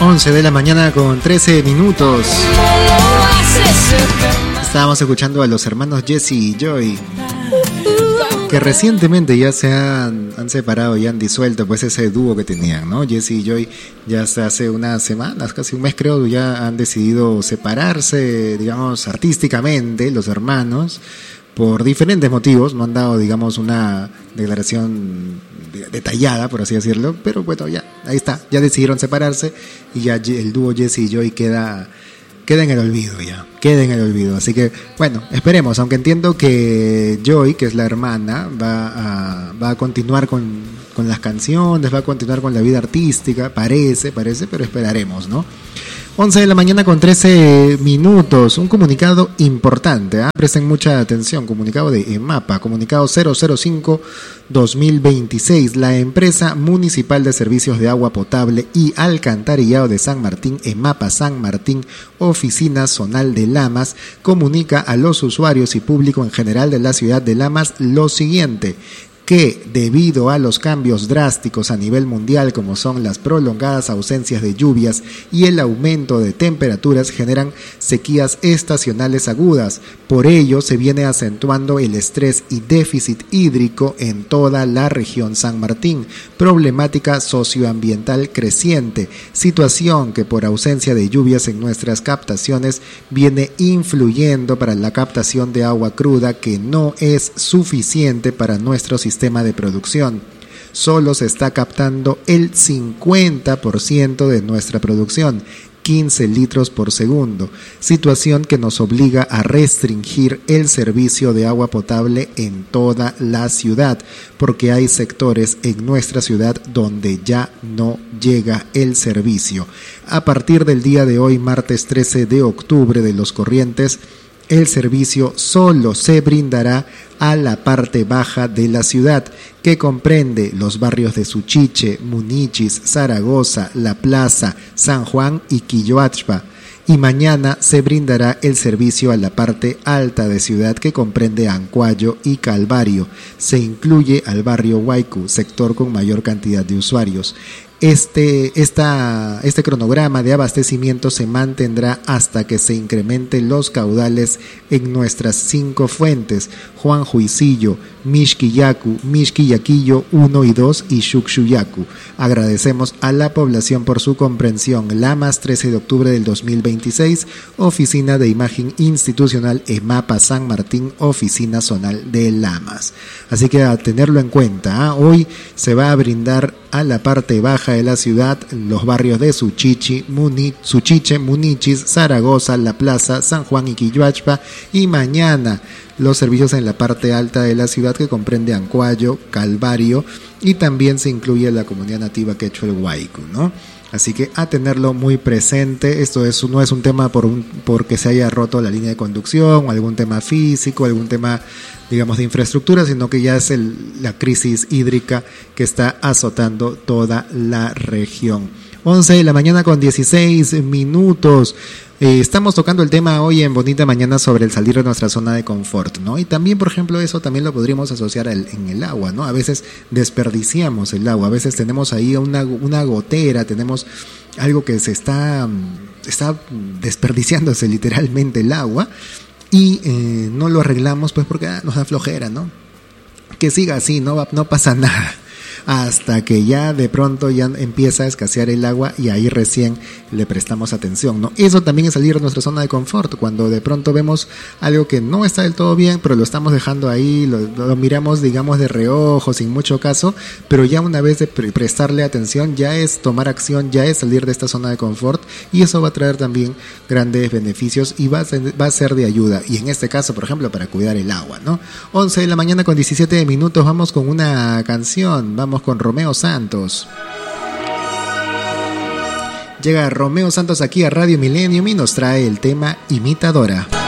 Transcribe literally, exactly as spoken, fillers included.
once de la mañana con trece minutos. Estábamos escuchando a los hermanos Jesse y Joy, que recientemente ya se han, han separado y han disuelto pues ese dúo que tenían, ¿no? Jesse y Joy ya hasta hace unas semanas, casi un mes creo, ya han decidido separarse, digamos, artísticamente, los hermanos, por diferentes motivos. No han dado, digamos, una declaración detallada, por así decirlo, pero bueno, ya, ahí está, ya decidieron separarse y ya el dúo Jesse y Joy queda... queda en el olvido ya, queda en el olvido. Así que, bueno, esperemos, aunque entiendo que Joy, que es la hermana, va a, va a continuar con, con las canciones, va a continuar con la vida artística, parece, parece, pero esperaremos, ¿no? once de la mañana con trece minutos, un comunicado importante, ¿eh? Presten mucha atención, comunicado de EMAPA, comunicado cero cero cinco dos mil veintiséis, la empresa municipal de servicios de agua potable y alcantarillado de San Martín, EMAPA San Martín, oficina zonal de Lamas, comunica a los usuarios y público en general de la ciudad de Lamas lo siguiente: que debido a los cambios drásticos a nivel mundial, como son las prolongadas ausencias de lluvias y el aumento de temperaturas, generan sequías estacionales agudas. Por ello, se viene acentuando el estrés y déficit hídrico en toda la región San Martín, problemática socioambiental creciente, situación que por ausencia de lluvias en nuestras captaciones viene influyendo para la captación de agua cruda, que no es suficiente para nuestro sistema de producción. Solo se está captando el cincuenta por ciento de nuestra producción, quince litros por segundo, situación que nos obliga a restringir el servicio de agua potable en toda la ciudad, porque hay sectores en nuestra ciudad donde ya no llega el servicio. A partir del día de hoy, martes trece de octubre de los corrientes, el servicio solo se brindará a la parte baja de la ciudad, que comprende los barrios de Suchiche, Munichis, Zaragoza, La Plaza, San Juan y Quilloachpa. Y mañana se brindará el servicio a la parte alta de ciudad, que comprende Ancuayo y Calvario. Se incluye al barrio Huaycu, sector con mayor cantidad de usuarios. Este, esta, este cronograma de abastecimiento se mantendrá hasta que se incrementen los caudales en nuestras cinco fuentes: Juan Juicillo, Mixquillacu, Mixquillaquillo uno y dos y Xuxuyacu. Agradecemos a la población por su comprensión. Lamas, trece de octubre del dos mil veintiséis, Oficina de Imagen Institucional EMAPA San Martín, Oficina Zonal de Lamas. Así que a tenerlo en cuenta, ¿eh? Hoy se va a brindar a la parte baja de la ciudad los barrios de Suchichi, Muni, Suchiche, Munichis, Zaragoza, La Plaza, San Juan y Quilloachpa, y mañana los servicios en la parte alta de la ciudad, que comprende Ancuayo, Calvario, y también se incluye la comunidad nativa quechua el Huaycu, ¿no? Así que a tenerlo muy presente. Esto es, no es un tema por un, porque se haya roto la línea de conducción, o algún tema físico, algún tema, digamos, de infraestructura, sino que ya es el, la crisis hídrica que está azotando toda la región. once de la mañana con dieciséis minutos. Eh, estamos tocando el tema hoy en Bonita Mañana sobre el salir de nuestra zona de confort, ¿no? Y también, por ejemplo, eso también lo podríamos asociar al, en el agua, ¿no? A veces desperdiciamos el agua, a veces tenemos ahí una, una gotera, tenemos algo que se está, está desperdiciándose literalmente el agua, y eh, no lo arreglamos pues porque ah, nos da flojera, ¿no? Que siga así, no, va, no pasa nada. Hasta que ya de pronto ya empieza a escasear el agua, y ahí recién le prestamos atención, ¿no? Eso también es salir de nuestra zona de confort, cuando de pronto vemos algo que no está del todo bien, pero lo estamos dejando ahí, lo, lo miramos, digamos, de reojo, sin mucho caso, pero ya una vez de pre- prestarle atención, ya es tomar acción, ya es salir de esta zona de confort, y eso va a traer también grandes beneficios y va a ser, va a ser de ayuda, y en este caso, por ejemplo, para cuidar el agua, ¿no? once de la mañana con diecisiete minutos, vamos con una canción, vamos con Romeo Santos. Llega Romeo Santos aquí a Radio Millennium y nos trae el tema Imitadora.